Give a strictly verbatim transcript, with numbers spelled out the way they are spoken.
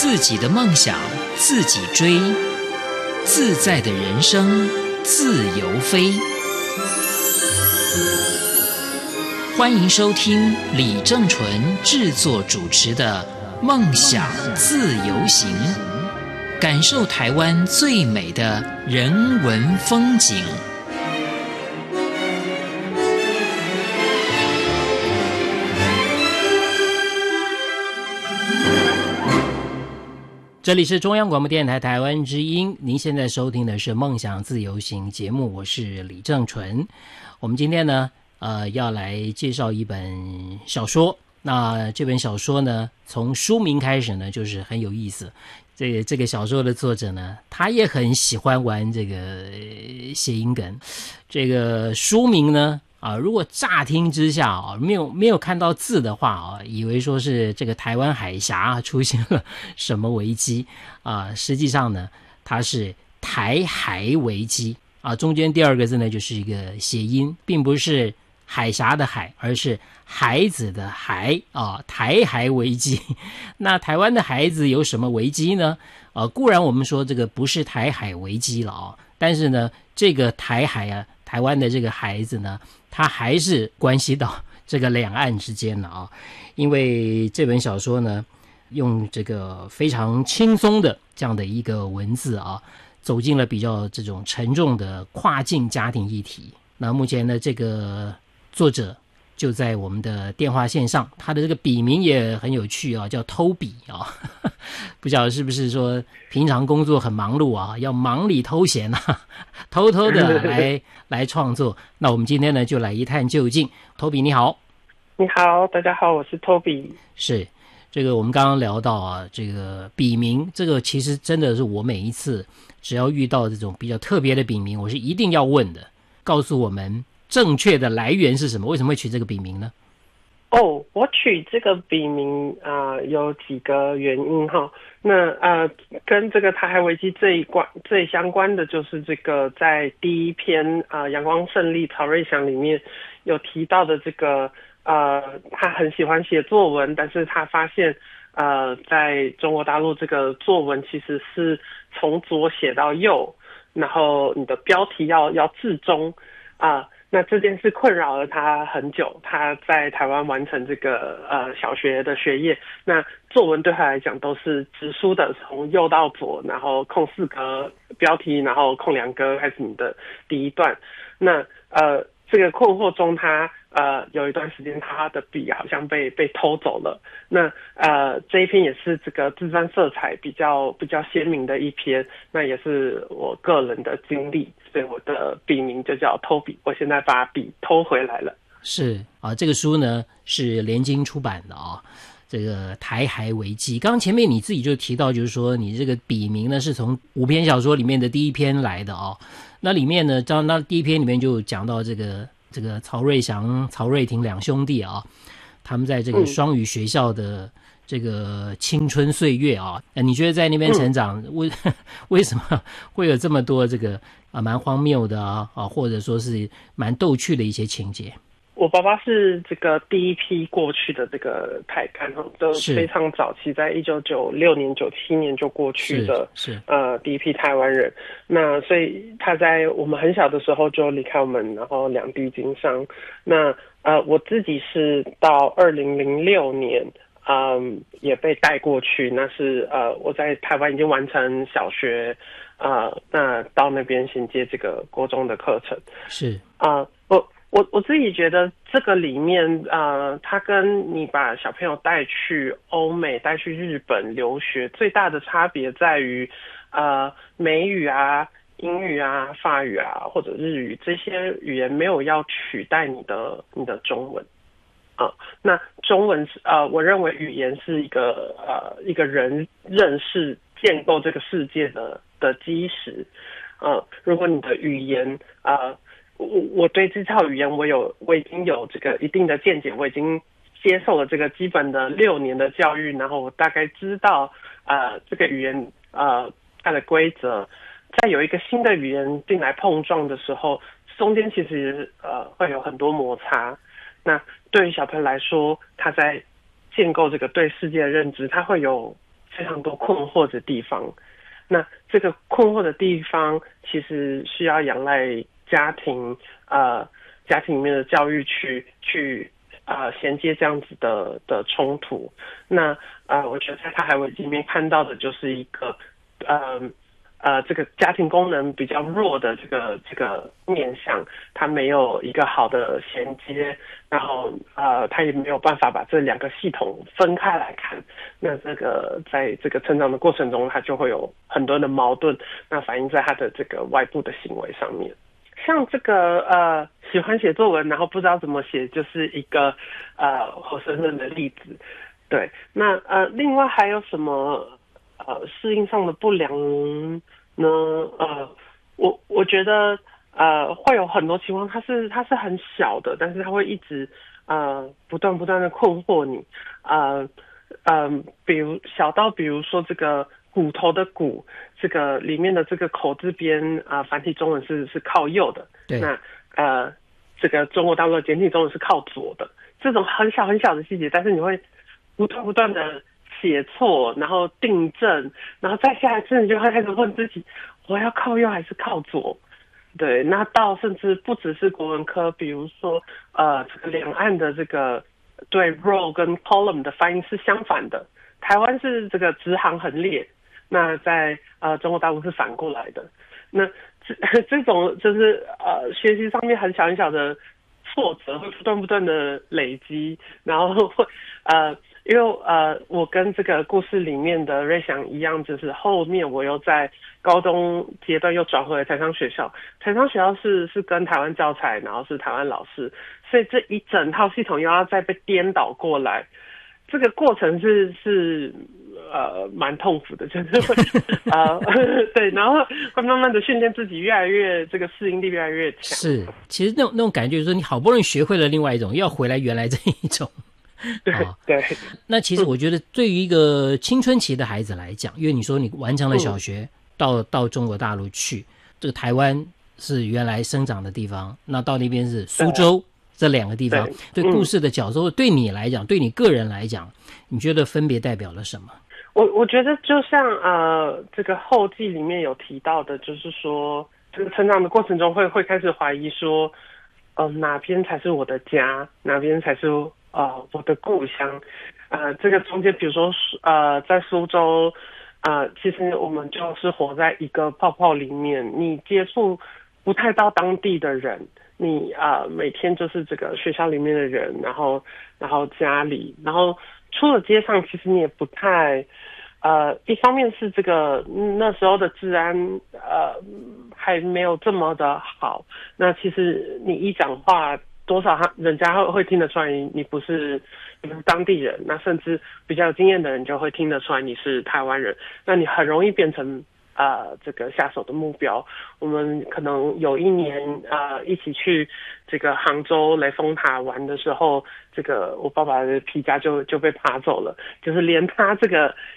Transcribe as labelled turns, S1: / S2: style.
S1: 自己的梦想自己追，自在的人生自由飞。欢迎收听李正纯制作主持的《梦想自由行》，感受台湾最美的人文风景。这里是中央广播电台台湾之音，您现在收听的是《梦想自由行》节目，我是李正纯。我们今天呢，呃，要来介绍一本小说。那这本小说呢，从书名开始呢，就是很有意思。这个这个小说的作者呢，他也很喜欢玩这个谐音梗。这个书名呢，啊，如果乍听之下啊，没有没有看到字的话啊，以为说是这个台湾海峡出现了什么危机啊，实际上呢，它是台海危机啊，中间第二个字呢就是一个谐音，并不是海峡的海，而是孩子的孩啊，台海危机。那台湾的孩子有什么危机呢？啊，固然我们说这个不是台海危机了啊，但是呢，这个台海啊，台湾的这个孩子呢，他还是关系到这个两岸之间的啊，因为这本小说呢，用这个非常轻松的这样的一个文字啊，走进了比较这种沉重的跨境家庭议题。那目前呢，这个作者就在我们的电话线上，他的这个笔名也很有趣啊，叫偷笔啊，不晓得是不是说平常工作很忙碌啊，要忙里偷闲啊，偷偷的来来创作。那我们今天呢，就来一探究竟。偷笔你好。
S2: 你好，大家好，我是偷笔。
S1: 是这个我们刚刚聊到啊，这个笔名，这个其实真的是我每一次只要遇到这种比较特别的笔名，我是一定要问的，告诉我们正确的来源是什么？为什么会取这个笔名呢？
S2: 哦，我取这个笔名啊、呃，有几个原因哈。那呃，跟这个台海危机最关最相关的就是这个在第一篇啊、呃《阳光胜利》曹瑞祥里面有提到的这个呃，他很喜欢写作文，但是他发现呃，在中国大陆这个作文其实是从左写到右，然后你的标题要要至中啊。呃那这件事困扰了他很久，他在台湾完成这个呃小学的学业，那作文对他来讲都是直书的，从右到左，然后空四格标题，然后空两格开始你的第一段。那呃这个困惑中他，他呃有一段时间他的笔好像被被偷走了。那呃这一篇也是这个自传色彩比较比较鲜明的一篇，那也是我个人的经历，所以我的笔名就叫偷笔。我现在把笔偷回来了。
S1: 是啊，这个书呢是联经出版的啊。这个台海危机，刚刚前面你自己就提到，就是说你这个笔名呢是从五篇小说里面的第一篇来的啊。那里面呢，当那第一篇里面就讲到这个这个曹瑞祥、曹瑞婷两兄弟啊，他们在这个双语学校的这个青春岁月啊，嗯、你觉得在那边成长，嗯、为为什么会有这么多这个啊蛮荒谬的啊啊，或者说是蛮逗趣的一些情节？
S2: 我爸爸是这个第一批过去的这个台干，都非常早期，在一九九六年、九七年就过去的，
S1: 是是
S2: 呃第一批台湾人。那所以他在我们很小的时候就离开我们，然后两地经商。那呃我自己是到二零零六年，嗯也被带过去。那是呃我在台湾已经完成小学，呃那到那边衔接这个国中的课程。
S1: 是
S2: 啊、呃、我。我我自己觉得这个里面，呃，它跟你把小朋友带去欧美、带去日本留学最大的差别在于，呃，美语啊、英语啊、法语啊或者日语这些语言没有要取代你的你的中文啊、呃。那中文是呃，我认为语言是一个呃一个人认识、建构这个世界的的基石。呃，如果你的语言呃。我我对这套语言我有我已经有这个一定的见解，我已经接受了这个基本的六年的教育，然后我大概知道呃这个语言呃它的规则。在有一个新的语言进来碰撞的时候，中间其实呃会有很多摩擦。那对于小朋友来说，他在建构这个对世界的认知，他会有非常多困惑的地方。那这个困惑的地方，其实需要仰赖家庭呃家庭里面的教育去去呃衔接这样子的的冲突。那呃，我觉得在他海危机里面看到的就是一个呃。呃，这个家庭功能比较弱的这个这个面向，它没有一个好的衔接，然后呃，它也没有办法把这两个系统分开来看。那这个在这个成长的过程中，它就会有很多的矛盾，那反映在他的这个外部的行为上面。像这个呃，喜欢写作文，然后不知道怎么写，就是一个呃活生生的例子。对，那呃，另外还有什么？呃，适应上的不良呢？呃，我我觉得呃会有很多情况，它是它是很小的，但是它会一直呃不断不断的困惑你。呃呃，比如小到比如说这个骨头的骨，这个里面的这个口字边啊、呃，繁体中文是是靠右的，
S1: 对，
S2: 那呃这个中国大陆的简体中文是靠左的，这种很小很小的细节，但是你会不断不断的写错，然后订正，然后再下一次你就会开始问自己，我要靠右还是靠左？对，那到甚至不只是国文科，比如说呃，这个两岸的这个对 row 跟 column 的翻译是相反的，台湾是这个直行横列，那在呃中国大陆是反过来的。那这这种就是呃学习上面很小很小的挫折会不断不断的累积，然后会呃。因为呃，我跟这个故事里面的瑞祥一样，就是后面我又在高中阶段又转回台商学校，台商学校是是跟台湾教材，然后是台湾老师，所以这一整套系统又要再被颠倒过来，这个过程是是呃蛮痛苦的，就是会呃对，然后会慢慢的训练自己越来越这个适应力越来越强。
S1: 是，其实那种那种感觉就是说，你好不容易学会了另外一种，又要回来原来这一种。
S2: 对、哦、对，
S1: 那其实我觉得对于一个青春期的孩子来讲，因为你说你完成了小学，嗯、到到中国大陆去，这个台湾是原来生长的地方，那到那边是苏州，这两个地方，对, 对故事的角色、嗯，对你来讲，对你个人来讲，你觉得分别代表了什么？
S2: 我我觉得就像呃这个后记里面有提到的，就是说这个成长的过程中会会开始怀疑说，呃哪边才是我的家，哪边才是呃我的故乡，呃这个中间比如说呃在苏州，呃其实我们就是活在一个泡泡里面，你接触不太到当地的人。你啊、呃，每天就是这个学校里面的人，然后，然后家里，然后出了街上，其实你也不太，呃，一方面是这个那时候的治安呃还没有这么的好，那其实你一讲话，多少他人家会会听得出来你不是你不是当地人，那甚至比较有经验的人就会听得出来你是台湾人，那你很容易变成。呃，这个下手的目标，我们可能有一年呃一起去这个杭州雷峰塔玩的时候，这个我爸爸的皮夹就就被扒走了，就是连他这个